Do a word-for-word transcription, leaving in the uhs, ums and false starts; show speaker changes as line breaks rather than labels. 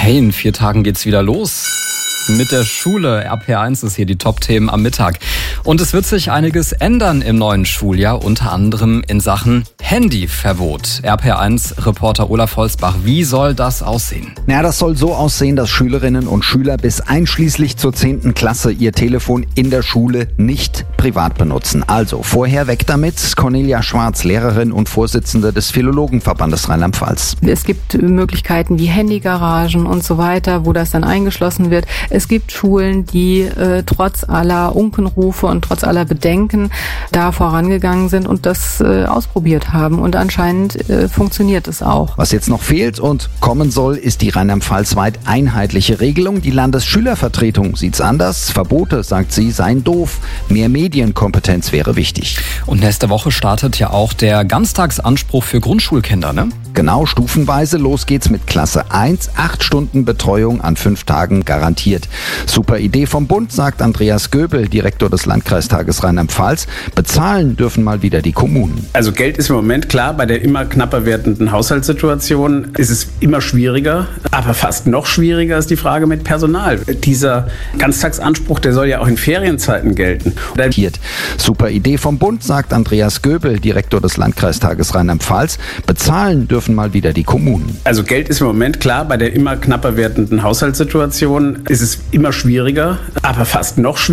Hey, in vier Tagen geht's wieder los. Mit der Schule. R P eins ist hier die Top-Themen am Mittag. Und es wird sich einiges ändern im neuen Schuljahr, unter anderem in Sachen Handyverbot. R P eins-Reporter Olaf Holzbach, wie soll das aussehen?
Ja, das soll so aussehen, dass Schülerinnen und Schüler bis einschließlich zur zehnten Klasse ihr Telefon in der Schule nicht privat benutzen. Also vorher weg damit. Cornelia Schwarz, Lehrerin und Vorsitzende des Philologenverbandes Rheinland-Pfalz.
Es gibt Möglichkeiten wie Handygaragen und so weiter, wo das dann eingeschlossen wird. Es gibt Schulen, die äh, trotz aller Unkenrufe und trotz aller Bedenken da vorangegangen sind und das äh, ausprobiert haben. Und anscheinend äh, funktioniert es auch.
Was jetzt noch fehlt und kommen soll, ist die Rheinland-Pfalz-weit einheitliche Regelung. Die Landesschülervertretung sieht's anders. Verbote, sagt sie, seien doof. Mehr Medienkompetenz wäre wichtig.
Und nächste Woche startet ja auch der Ganztagsanspruch für Grundschulkinder, ne?
Genau, stufenweise. Los geht's mit Klasse eins. Acht Stunden Betreuung an fünf Tagen garantiert. Super Idee vom Bund, sagt Andreas Göbel, Direktor des Landkreistages Rheinland-Pfalz. Bezahlen dürfen mal wieder die Kommunen.
Also Geld ist im Moment klar, bei der immer knapper werdenden Haushaltssituation ist es immer schwieriger. Aber fast noch schwieriger ist die Frage mit Personal. Dieser Ganztagsanspruch, der soll ja auch in Ferienzeiten gelten.
Super Idee vom Bund, sagt Andreas Göbel, Direktor des Landkreistages Rheinland-Pfalz. Bezahlen dürfen mal wieder die Kommunen.
Also Geld ist im Moment klar, bei der immer knapper werdenden Haushaltssituation ist es immer schwieriger, aber fast noch schwieriger.